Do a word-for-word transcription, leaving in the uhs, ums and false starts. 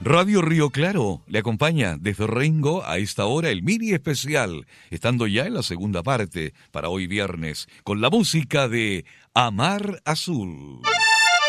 Radio Río Claro le acompaña desde Rengo a esta hora el mini especial, estando ya en la segunda parte para hoy viernes, con la música de Amar Azul.